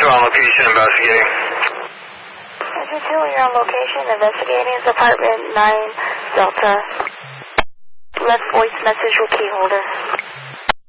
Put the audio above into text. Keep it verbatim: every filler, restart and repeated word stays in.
two on location investigating. Engine two, you're on location investigating. It's apartment nine Delta. Left voice message with key holder.